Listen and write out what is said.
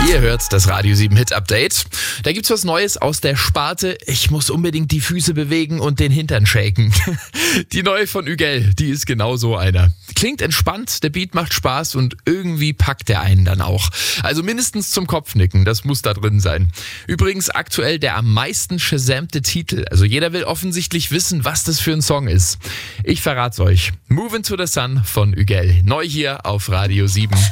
Ihr hört das Radio 7 Hit Update. Da gibt's was Neues aus der Sparte. Ich muss unbedingt die Füße bewegen und den Hintern shaken. Die neue von Ügel, die ist genau so einer. Klingt entspannt, der Beat macht Spaß und irgendwie packt der einen dann auch. Also mindestens zum Kopfnicken, das muss da drin sein. Übrigens aktuell der am meisten shazammte Titel. Also jeder will offensichtlich wissen, was das für ein Song ist. Ich verrat's euch. Move Into the Sun von Ügel. Neu hier auf Radio 7.